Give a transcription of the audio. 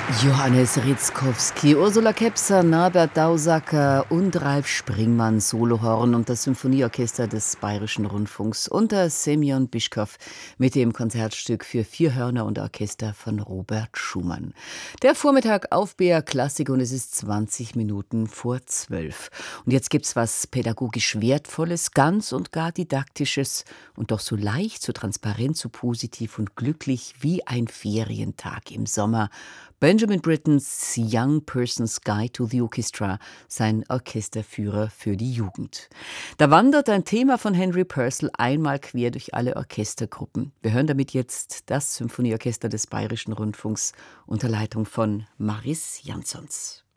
Johannes Ritzkowski, Ursula Kepser, Norbert Dausacker und Ralf Springmann Solohorn und das Symphonieorchester des Bayerischen Rundfunks unter Semjon Bischkow mit dem Konzertstück für 4 Hörner und Orchester von Robert Schumann. Der Vormittag auf BR Klassik und es ist 20 Minuten vor 12. Und jetzt gibt's was pädagogisch Wertvolles, ganz und gar Didaktisches und doch so leicht, so transparent, so positiv und glücklich wie ein Ferientag im Sommer. Benjamin Brittens Young Person's Guide to the Orchestra, sein Orchesterführer für die Jugend. Da wandert ein Thema von Henry Purcell einmal quer durch alle Orchestergruppen. Wir hören damit jetzt das Symphonieorchester des Bayerischen Rundfunks unter Leitung von Maris Jansons.